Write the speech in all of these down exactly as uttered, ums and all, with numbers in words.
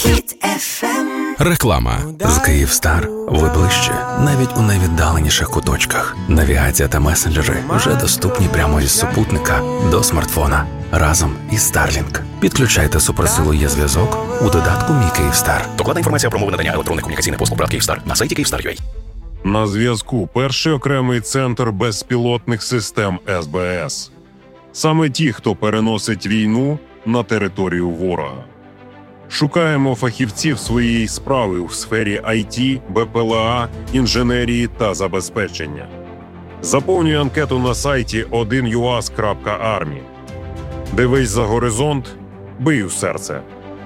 Хіт еф ем. Реклама. З Київстар ви ближче, навіть у найвіддаленіших куточках. Навігація та месенджери вже доступні прямо із супутника до смартфона. Разом із Starlink. Підключайте суперсилу є-зв'язок у додатку «Мій Київстар». Докладна інформація про умови надання електронних комунікаційних послуг ПРАТ Київстар на сайті Київстар крапка ю а. На зв'язку перший окремий центр безпілотних систем ес бе ес. Саме ті, хто переносить війну на територію ворога. Шукаємо фахівців своєї справи у сфері ай ті, бе пе ел а, інженерії та забезпечення. Заповнюй анкету на сайті один ю ас крапка армі. Дивись за горизонт, бий у серце.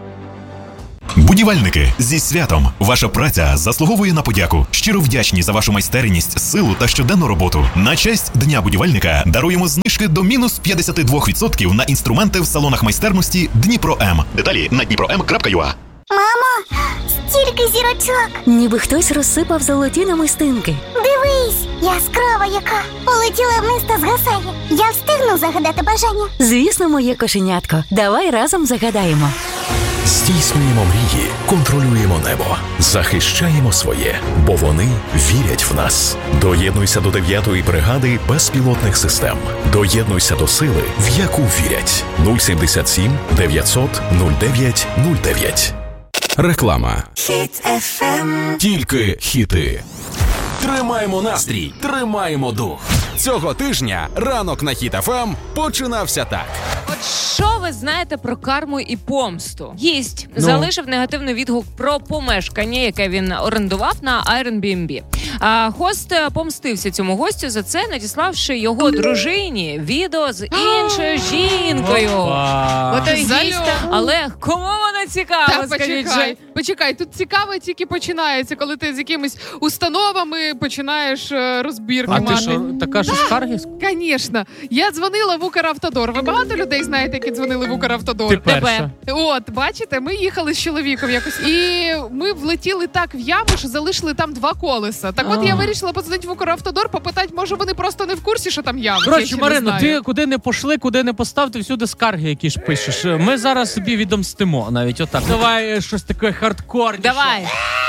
Будівельники, зі святом! Ваша праця заслуговує на подяку. Щиро вдячні за вашу майстерність, силу та щоденну роботу. На честь Дня будівельника даруємо знижки до мінус п'ятдесят два відсотки на інструменти в салонах майстерності Дніпро М. Деталі на дніпро ем крапка ю а. Мамо, стільки зірочок! Ніби хтось розсипав золоті намистинки. Дивись, яскрава яка! Полетіла вниз та згасає. Я встигну загадати бажання? Звісно, моє кошенятко. Давай разом загадаємо. Здійснюємо мрії, контролюємо небо, захищаємо своє, бо вони вірять в нас. Доєднуйся до дев'ятої бригади безпілотних систем. Доєднуйся до сили, в яку вірять. нуль сімдесят сім дев'ятсот нуль дев'ять нуль дев'ять. Реклама. Хіт еф ем. Тільки хіти. Тримаємо настрій, тримаємо дух. Цього тижня ранок на Хіт еф ем починався так. От що ви знаєте про карму і помсту? Гість ну. залишив негативний відгук про помешкання, яке він орендував на Airbnb. А хост помстився цьому гостю за це, надіславши його дружині відео з іншою жінкою. Ото гість. Але кому вона цікава? Та, почекай, почекай, тут цікаво тільки починається, коли ти з якимись установами починаєш розбірки а мати. А ти що, така що скарги? Звісно. Я дзвонила в Укравтодор. Ви багато людей знаєте, які дзвонили в Укравтодор? Ти перша. От, бачите, ми їхали з чоловіком якось, і ми влетіли так в яму, що залишили там два колеса. Так от я вирішила подзвонити в Укравтодор, попитати, може вони просто не в курсі, що там яма. Коротше, Марино, ти куди не пошли, куди не постав, ти всюди скарги які ж пишеш. Ми зараз собі відомстимо, навіть отак. Давай щось таке хардкорніше. Давай.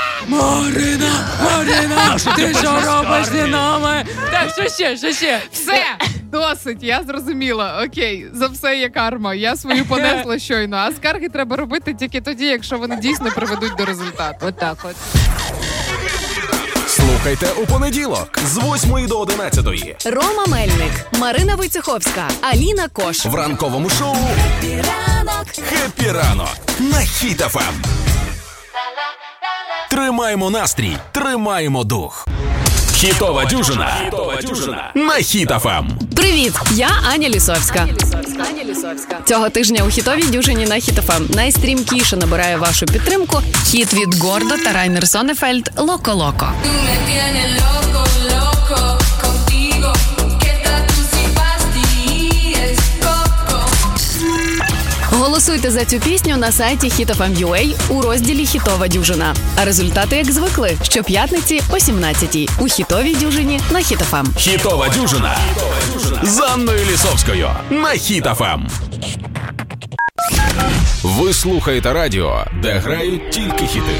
Марина, Марина, ти що робиш з нами? Так, що ще, що ще? Все, досить, я зрозуміла. Окей, за все є карма. Я свою понесла щойно. А скарги треба робити тільки тоді, якщо вони дійсно приведуть до результату. От так от. Слухайте у понеділок з восьмої до одинадцятої. Рома Мельник, Марина Войцеховська, Аліна Кош. В ранковому шоу «Хеппі ранок». «Хеппі ранок» на Хіт еф ем. Тримаємо настрій, тримаємо дух. Хітова дюжина. Хітова дюжина на Хіт еф ем. Привіт, я Аня Лісовська. Аня Лісовська. Цього тижня у хітовій дюжині на Хіт еф ем найстрімкіше набирає вашу підтримку хіт від Гордо та Райнер Сонефельд «Локо-Локо». Голосуйте за цю пісню на сайті хіт еф ем крапка ю а у розділі «Хітова дюжина». А результати, як звикли, щоп'ятниці о сімнадцятій у хітовій дюжині на Хіт еф ем. Хітова дюжина з Анною Лісовською на Хіт еф ем. Ви слухаєте радіо, де грають тільки хіти.